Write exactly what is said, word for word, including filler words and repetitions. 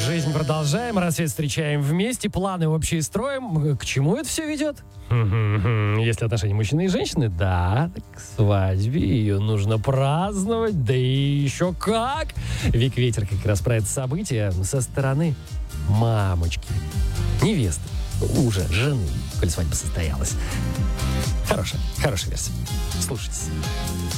Жизнь продолжаем, рассвет встречаем вместе, планы общие строим. К чему это все ведет? Если отношения мужчины и женщины, да, так к свадьбе ее нужно праздновать, да и еще как. Вик Ветер как раз про это событие со стороны мамочки, невесты, уже жены, коль свадьба состоялась. Хорошая, хорошая версия. Слушайте.